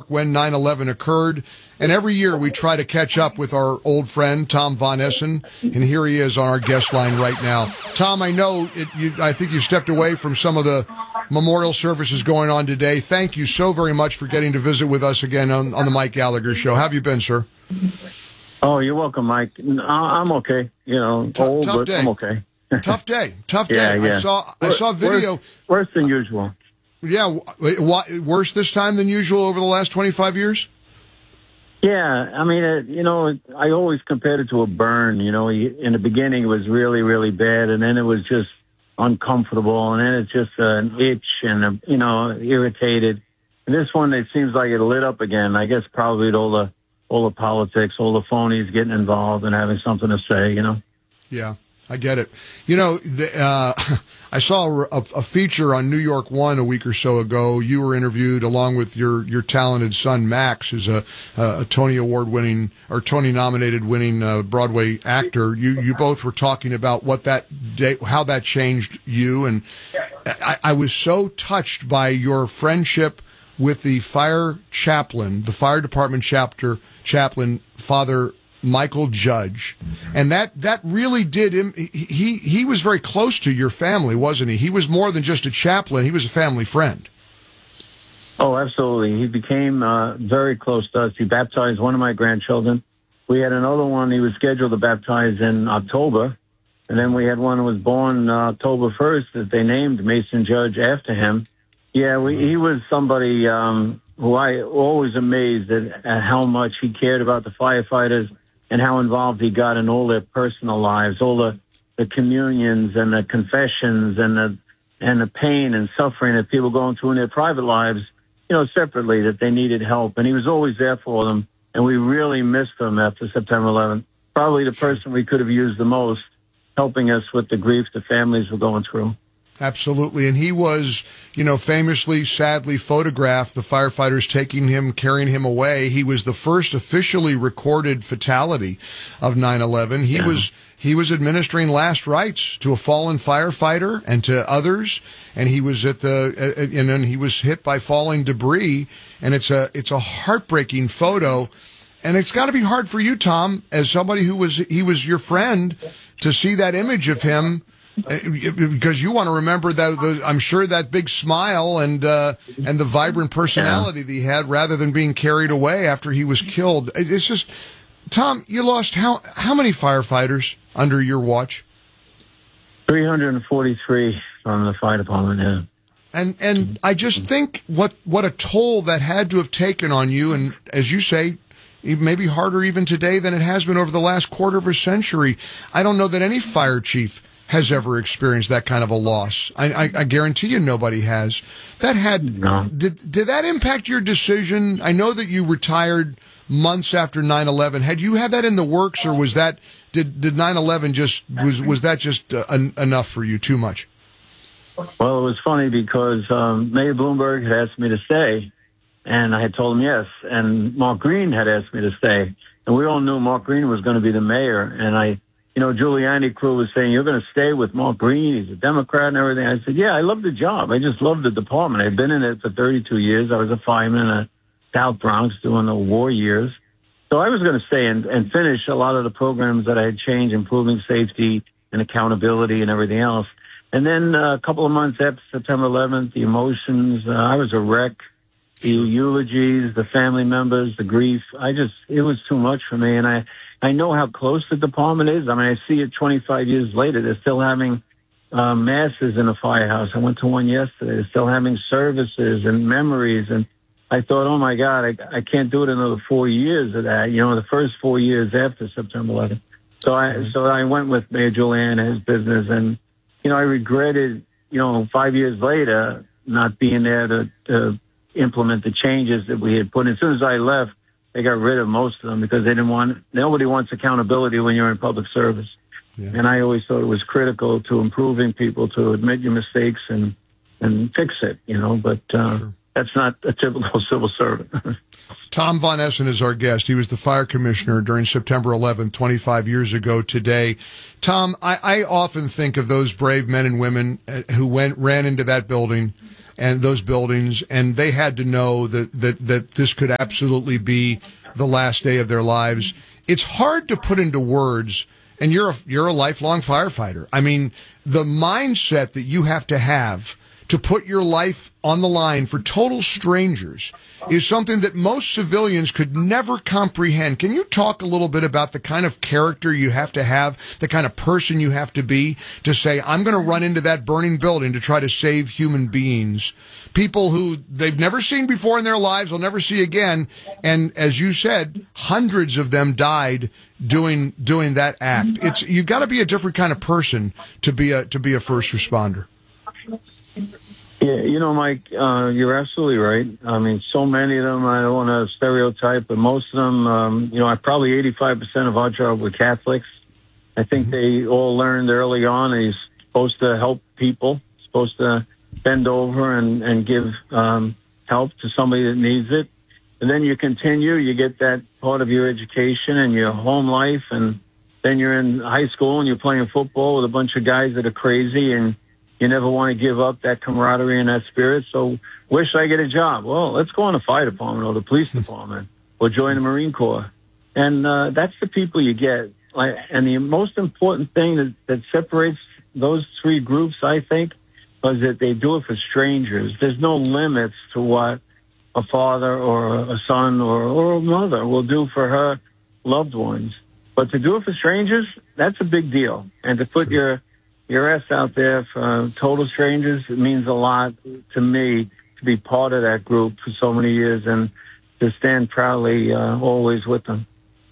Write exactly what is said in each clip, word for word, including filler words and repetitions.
when nine eleven occurred. And every year we try to catch up with our old friend, Tom Von Essen. And here he is on our guest line right now. Tom, I know it, you, I think you stepped away from some of the memorial services going on today. Thank you so very much for getting to visit with us again on, on the Mike Gallagher Show. How have you been, sir? Oh, you're welcome, Mike. I'm okay. You know, T- old, tough but day. I'm okay. Tough day. Tough day. Yeah, yeah. I saw I saw video. Worse, worse than usual. Yeah, w- worse this time than usual over the last twenty-five years? Yeah, I mean, it, you know, I always compared it to a burn. You know, in the beginning it was really, really bad, and then it was just uncomfortable, and then it's just an itch and, a, you know, irritated. And this one, it seems like it lit up again. I guess probably all the all the politics, all the phonies getting involved and having something to say, you know? Yeah, I get it. You know, the, uh, I saw a, a feature on New York One a week or so ago. You were interviewed along with your, your talented son, Max, who's a, a Tony Award winning or Tony nominated winning uh, Broadway actor. You, you both were talking about what that day, how that changed you. And I, I was so touched by your friendship with the fire chaplain, the fire department chapter chaplain, Father Michael Judge. And that, that really did him. He, he was very close to your family, wasn't he? He was more than just a chaplain. He was a family friend. Oh, absolutely. He became uh, very close to us. He baptized one of my grandchildren. We had another one he was scheduled to baptize in October. And then we had one who was born uh, October first that they named Mason Judge after him. Yeah, we, he was somebody um, who I always amazed at, at how much he cared about the firefighters and how involved he got in all their personal lives, all the, the communions and the confessions and the and the pain and suffering that people going through in their private lives, you know, separately, that they needed help. And he was always there for them, and we really missed him after September eleventh. Probably the person we could have used the most, helping us with the grief the families were going through. Absolutely. And he was, you know, famously, sadly photographed, the firefighters taking him, carrying him away. He was the first officially recorded fatality of nine eleven. He yeah. was, he was administering last rites to a fallen firefighter and to others. And he was at the, uh, and then he was hit by falling debris. And it's a, it's a heartbreaking photo. And it's got to be hard for you, Tom, as somebody who was, he was your friend, to see that image of him. Because you want to remember that, the, I'm sure that big smile and uh, and the vibrant personality yeah. that he had, rather than being carried away after he was killed. It's just, Tom, you lost how how many firefighters under your watch? three hundred forty-three from the fire department. Yeah. And and I just think what what a toll that had to have taken on you, and as you say, maybe harder even today than it has been over the last quarter of a century. I don't know that any fire chief has ever experienced that kind of a loss. I, I, I guarantee you nobody has. That had, no. did, did that impact your decision? I know that you retired months after nine eleven. Had you had that in the works, or was that, did, did nine eleven just, was, was that just uh, en- enough for you, too much? Well, it was funny because um, Mayor Bloomberg had asked me to stay, and I had told him yes, and Mark Green had asked me to stay. And we all knew Mark Green was going to be the mayor, and I, you know, Giuliani crew was saying, you're going to stay with Mark Green. He's a Democrat and everything. I said, yeah, I love the job. I just love the department. I've been in it for thirty-two years. I was a fireman in the South Bronx during the war years. So I was going to stay and, and finish a lot of the programs that I had changed, improving safety and accountability and everything else. And then uh, a couple of months after September eleventh, the emotions, uh, I was a wreck. The eulogies, the family members, the grief. I just, it was too much for me. And I, I know how close the department is. I mean, I see it twenty-five years later. They're still having uh, masses in the firehouse. I went to one yesterday. They're still having services and memories. And I thought, oh, my God, I, I can't do it another four years of that, you know, the first four years after September eleventh. So I, mm-hmm. so I went with Mayor Giuliani and his business. And, you know, I regretted, you know, five years later not being there to, to implement the changes that we had put in. As soon as I left, they got rid of most of them because they didn't want, nobody wants accountability when you're in public service. Yeah. And I always thought it was critical to improving people to admit your mistakes and, and fix it, you know, but uh, sure. That's not a typical civil servant. Tom Von Essen is our guest. He was the fire commissioner during September eleventh, twenty-five years ago today. Tom, I, I often think of those brave men and women who went, ran into that building and those buildings, and they had to know that, that, that this could absolutely be the last day of their lives. It's hard to put into words, and you're a, you're a lifelong firefighter. I mean, the mindset that you have to have to put your life on the line for total strangers is something that most civilians could never comprehend. Can you talk a little bit about the kind of character you have to have, the kind of person you have to be to say, I'm going to run into that burning building to try to save human beings, people who they've never seen before in their lives, they'll never see again. And as you said, hundreds of them died doing doing that act. It's you've got to be a different kind of person to be a to be a first responder. Yeah, you know, Mike, uh, you're absolutely right. I mean, so many of them, I don't want to stereotype, but most of them, um, you know, probably eighty-five percent of our job were Catholics. I think mm-hmm. they all learned early on that he's supposed to help people, supposed to bend over and, and give um, help to somebody that needs it. And then you continue, you get that part of your education and your home life, and then you're in high school and you're playing football with a bunch of guys that are crazy, and you never want to give up that camaraderie and that spirit. So where should I get a job? Well, let's go in the fire department or the police department or join the Marine Corps. And uh, that's the people you get. Like, and the most important thing that, that separates those three groups, I think, is that they do it for strangers. There's no limits to what a father or a son or, or a mother will do for her loved ones. But to do it for strangers, that's a big deal. And to put your your ass out there for total strangers, it means a lot to me to be part of that group for so many years and to stand proudly uh, always with them.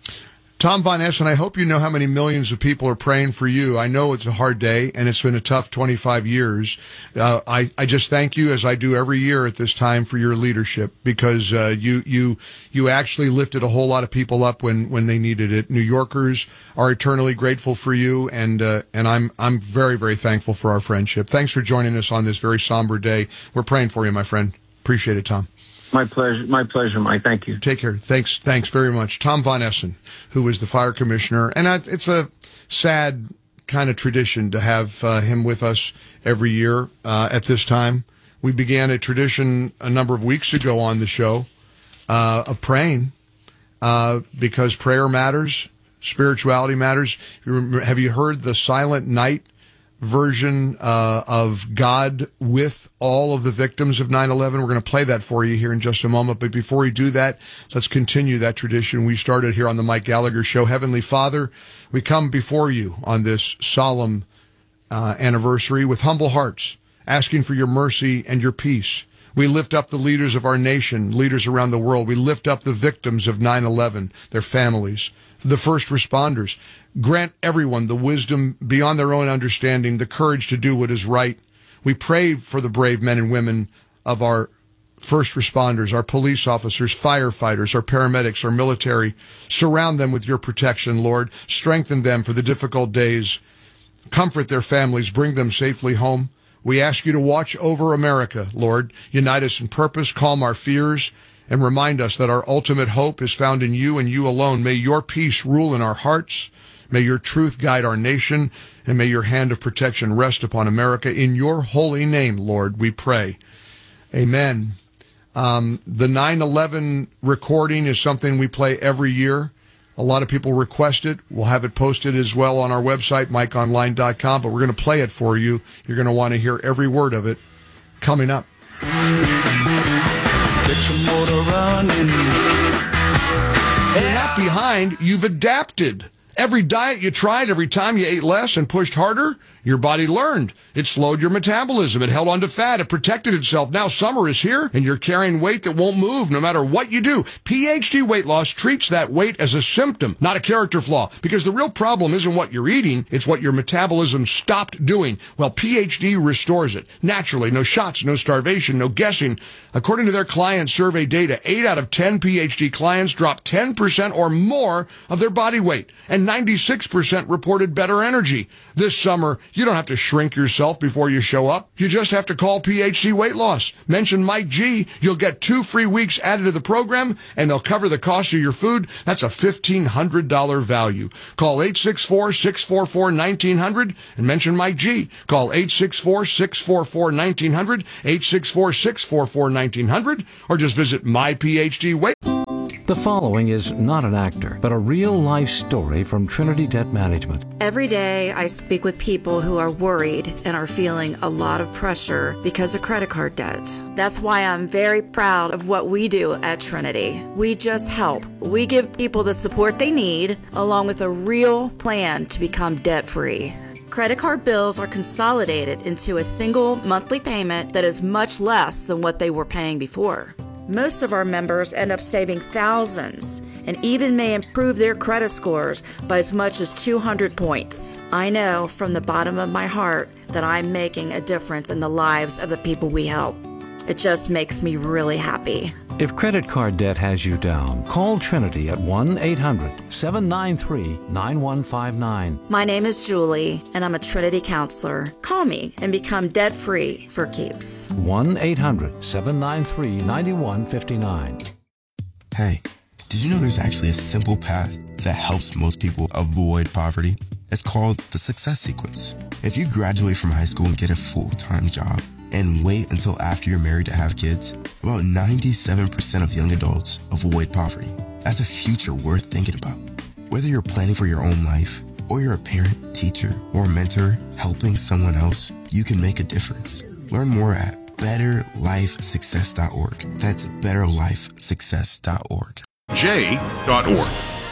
Tom Von Essen, I hope you know how many millions of people are praying for you. I know it's a hard day, and it's been a tough twenty-five years. Uh, I, I just thank you, as I do every year at this time, for your leadership, because uh, you you you actually lifted a whole lot of people up when, when they needed it. New Yorkers are eternally grateful for you, and uh, and I'm I'm very, very thankful for our friendship. Thanks for joining us on this very somber day. We're praying for you, my friend. Appreciate it, Tom. My pleasure, my pleasure, Mike. Thank you. Take care. Thanks, thanks very much. Tom Von Essen, who was the fire commissioner, and it's a sad kind of tradition to have uh, him with us every year uh, at this time. We began a tradition a number of weeks ago on the show uh, of praying uh, because prayer matters, spirituality matters. Have you heard the Silent Night version uh, of God with all of the victims of nine eleven? We're going to play that for you here in just a moment. But before we do that, let's continue that tradition we started here on the Mike Gallagher Show. Heavenly Father, we come before you on this solemn uh, anniversary with humble hearts, asking for your mercy and your peace. We lift up the leaders of our nation, leaders around the world. We lift up the victims of nine eleven, their families, the first responders. Grant everyone the wisdom beyond their own understanding, the courage to do what is right. We pray for the brave men and women of our first responders, our police officers, firefighters, our paramedics, our military. Surround them with your protection, Lord. Strengthen them for the difficult days. Comfort their families. Bring them safely home. We ask you to watch over America, Lord. Unite us in purpose, calm our fears, and remind us that our ultimate hope is found in you and you alone. May your peace rule in our hearts. May your truth guide our nation, and may your hand of protection rest upon America. In your holy name, Lord, we pray. Amen. Um, the nine eleven recording is something we play every year. A lot of people request it. We'll have it posted as well on our website, mike online dot com, but we're going to play it for you. You're going to want to hear every word of it coming up. Get your motor running. You're not behind, you've adapted. Every diet you tried, every time you ate less and pushed harder, your body learned. It slowed your metabolism. It held on to fat. It protected itself. Now summer is here, and you're carrying weight that won't move no matter what you do. P H D Weight Loss treats that weight as a symptom, not a character flaw, because the real problem isn't what you're eating, it's what your metabolism stopped doing. Well, P H D restores it. Naturally, no shots, no starvation, no guessing. According to their client survey data, eight out of ten P H D clients dropped ten percent or more of their body weight, and ninety-six percent reported better energy. This summer, You don't have to shrink yourself before you show up. You just have to call P H D Weight Loss. Mention Mike G. You'll get two free weeks added to the program, and they'll cover the cost of your food. That's a fifteen hundred dollars value. Call eight six four, six four four, one nine zero zero and mention Mike G. Call eight six four, six four four, one nine zero zero, eight six four, six four four, one nine zero zero, or just visit my P H D Weight. The following is not an actor, but a real-life story from Trinity Debt Management. Every day I speak with people who are worried and are feeling a lot of pressure because of credit card debt. That's why I'm very proud of what we do at Trinity. We just help. We give people the support they need, along with a real plan to become debt-free. Credit card bills are consolidated into a single monthly payment that is much less than what they were paying before. Most of our members end up saving thousands and even may improve their credit scores by as much as two hundred points. I know from the bottom of my heart that I'm making a difference in the lives of the people we help. It just makes me really happy. If credit card debt has you down, call Trinity at one eight hundred, seven nine three, nine one five nine. My name is Julie, and I'm a Trinity counselor. Call me and become debt-free for keeps. one eight hundred, seven nine three, nine one five nine. Hey, did you know there's actually a simple path that helps most people avoid poverty? It's called the Success Sequence. If you graduate from high school and get a full-time job, and wait until after you're married to have kids, about ninety-seven percent of young adults avoid poverty. That's a future worth thinking about. Whether you're planning for your own life, or you're a parent, teacher, or mentor helping someone else, you can make a difference. Learn more at better life success dot org. That's better life success dot org. J dot org.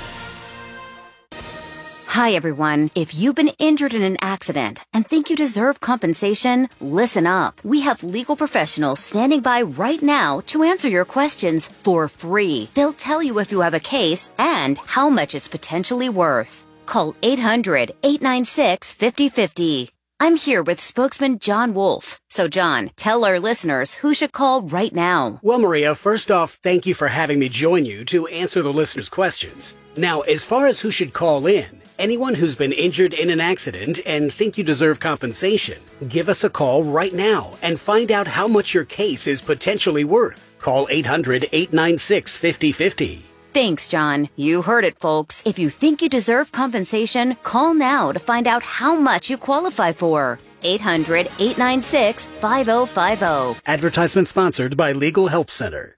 Hi, everyone. If you've been injured in an accident and think you deserve compensation, listen up. We have legal professionals standing by right now to answer your questions for free. They'll tell you if you have a case and how much it's potentially worth. Call eight hundred, eight nine six, five oh five oh. I'm here with spokesman John Wolf. So, John, tell our listeners who should call right now. Well, Maria, first off, thank you for having me join you to answer the listeners' questions. Now, as far as who should call in, anyone who's been injured in an accident and think you deserve compensation, give us a call right now and find out how much your case is potentially worth. Call eight hundred, eight nine six, five oh five oh. Thanks, John. You heard it, folks. If you think you deserve compensation, call now to find out how much you qualify for. eight hundred, eight nine six, five oh five oh. Advertisement sponsored by Legal Help Center.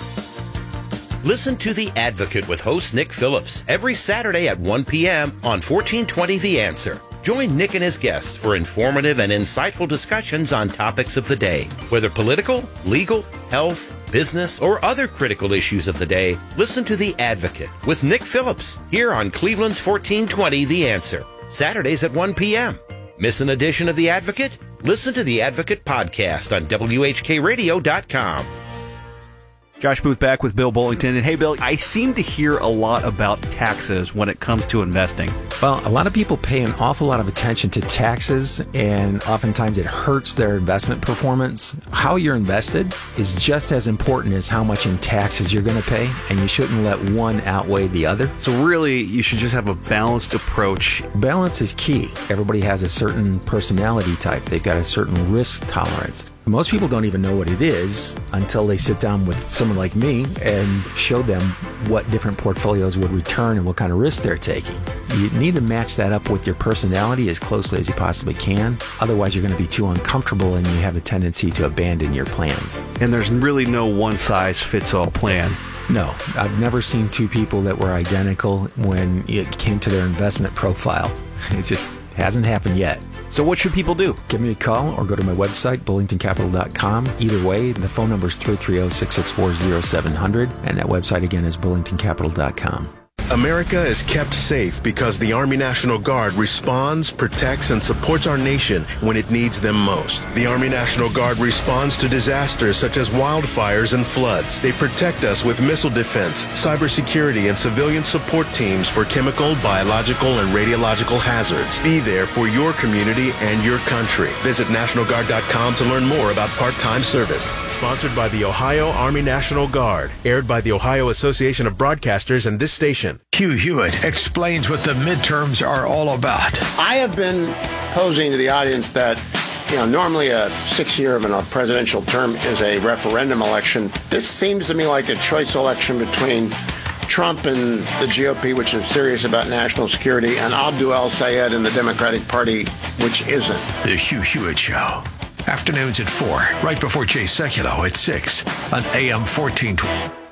Listen to The Advocate with host Nick Phillips every Saturday at one p.m. on fourteen twenty The Answer. Join Nick and his guests for informative and insightful discussions on topics of the day. Whether political, legal, health, business, or other critical issues of the day, listen to The Advocate with Nick Phillips here on Cleveland's fourteen twenty The Answer. Saturdays at one p.m. Miss an edition of The Advocate? Listen to The Advocate podcast on W H K radio dot com. Josh Booth back with Bill Bullington. And hey, Bill, I seem to hear a lot about taxes when it comes to investing. Well, a lot of people pay an awful lot of attention to taxes, and oftentimes it hurts their investment performance. How you're invested is just as important as how much in taxes you're going to pay, and you shouldn't let one outweigh the other. So really, you should just have a balanced approach. Balance is key. Everybody has a certain personality type. They've got a certain risk tolerance. Most people don't even know what it is until they sit down with someone like me and show them what different portfolios would return and what kind of risk they're taking. You need to match that up with your personality as closely as you possibly can. Otherwise, you're going to be too uncomfortable and you have a tendency to abandon your plans. And there's really no one-size-fits-all plan. No, I've never seen two people that were identical when it came to their investment profile. It just hasn't happened yet. So what should people do? Give me a call or go to my website, bullington capital dot com. Either way, the phone number is three three zero, six six four, zero seven zero zero, and that website again is bullington capital dot com. America is kept safe because the Army National Guard responds, protects, and supports our nation when it needs them most. The Army National Guard responds to disasters such as wildfires and floods. They protect us with missile defense, cybersecurity, and civilian support teams for chemical, biological, and radiological hazards. Be there for your community and your country. Visit National Guard dot com to learn more about part-time service. Sponsored by the Ohio Army National Guard. Aired by the Ohio Association of Broadcasters and this station. Hugh Hewitt explains what the midterms are all about. I have been posing to the audience that, you know, normally a six-year of a presidential term is a referendum election. This seems to me like a choice election between Trump and the G O P, which is serious about national security, and Abdul El-Sayed and the Democratic Party, which isn't. The Hugh Hewitt Show. Afternoons at four, right before Jay Sekulow at six on A M fourteen twenty.